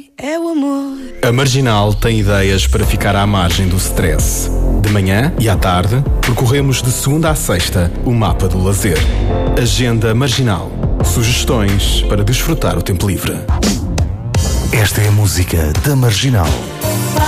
é o amor. A Marginal tem ideias para ficar à margem do stress. De manhã e à tarde, percorremos de segunda à sexta o mapa do lazer. Agenda Marginal. Sugestões para desfrutar o tempo livre. Esta é a música da Marginal.